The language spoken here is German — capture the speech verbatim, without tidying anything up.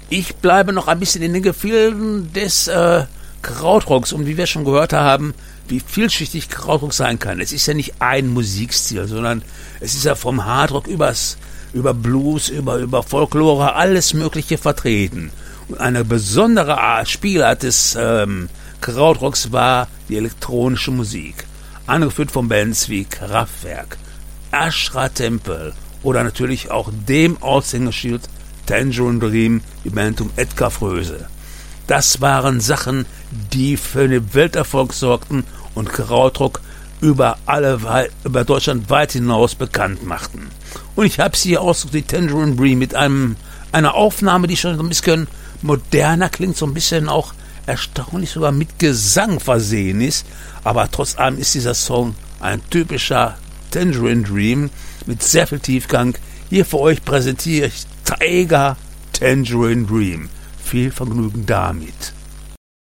Ich bleibe noch ein bisschen in den Gefilden des äh, Krautrocks und wie wir schon gehört haben, wie vielschichtig Krautrock sein kann. Es ist ja nicht ein Musikstil, sondern es ist ja vom Hardrock übers, über Blues, über, über Folklore, alles Mögliche vertreten. Und eine besondere Art, Spielart des ähm, Krautrocks war die elektronische Musik. Angeführt von Bands wie Kraftwerk, Ashra Temple oder natürlich auch dem Aushängeschild Tangerine Dream, die Band um Edgar Froese. Das waren Sachen, die für den Welterfolg sorgten und Krautrock über alle über Deutschland weit hinaus bekannt machten. Und ich habe sie hier ausgesucht, die Tangerine Dream, mit einem einer Aufnahme, die schon so ein bisschen moderner klingt, so ein bisschen auch erstaunlich sogar mit Gesang versehen ist, aber trotz allem ist dieser Song ein typischer Tangerine Dream mit sehr viel Tiefgang. Hier für euch präsentiere ich Tiger Tangerine Dream. Viel Vergnügen damit.